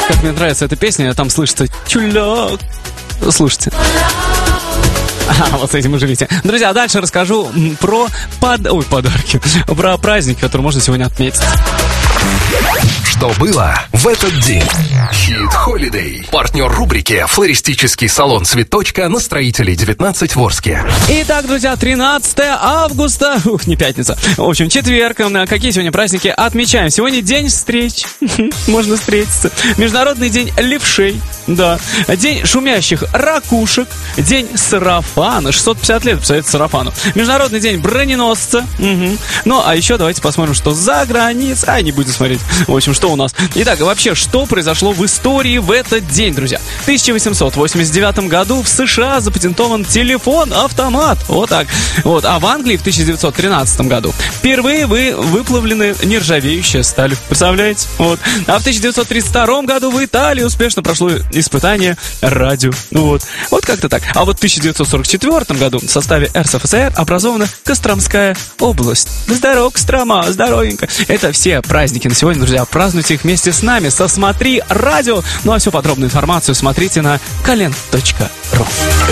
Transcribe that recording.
Как мне нравится эта песня, там слышится «Чуляк». Слушайте. Вот с этим вы живите. Друзья, дальше расскажу про подарки, про праздники, которые можно сегодня отметить. Что было в этот день? Hit Holiday. Партнер рубрики «Флористический салон Цветочка» на Строителей 19 в Орске. Итак, друзья, 13 августа. Не пятница. В общем, четверг. Какие сегодня праздники отмечаем? Сегодня день встреч. Можно встретиться. Международный день левшей. Да. День шумящих ракушек. День сарафана. 650 лет, представляете, сарафану. Международный день броненосца. Ну, а еще давайте посмотрим, что за границей. Не будем смотреть. В общем, что у нас? Итак, вообще, что произошло в истории в этот день, друзья? В 1889 году в США запатентован телефон-автомат. Вот так. Вот. А в Англии в 1913 году впервые выплавлены нержавеющая сталь. Представляете? Вот. А в 1932 году в Италии успешно прошло испытание радио. Вот. Вот как-то так. А вот в 1944 году в составе РСФСР образована Костромская область. Здорово, Кострома, здоровенько. Это все праздники на сегодня, друзья. Празднуйте их вместе с нами со «Смотри радио». Ну а всю подробную информацию смотрите на kalen.ru.